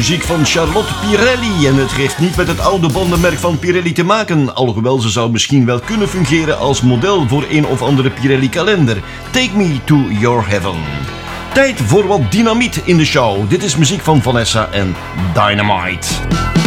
Muziek van Charlotte Pirelli en het heeft niet met het oude bandenmerk van Pirelli te maken, alhoewel ze zou misschien wel kunnen fungeren als model voor een of andere Pirelli kalender. Take Me to Your Heaven. Tijd voor wat dynamiet in de show. Dit is muziek van Vanessa en Dynamite.